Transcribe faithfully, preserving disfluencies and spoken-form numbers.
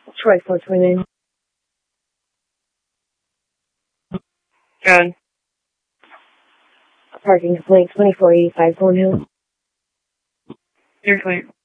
Troy four twenty-nine. Good. Parking complaint twenty-four eighty-five Thornhill. You're clear.